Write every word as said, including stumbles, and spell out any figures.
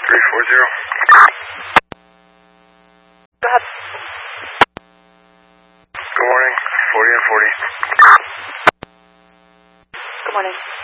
three four zero. Go ahead. Good morning, forty and forty. Good morning.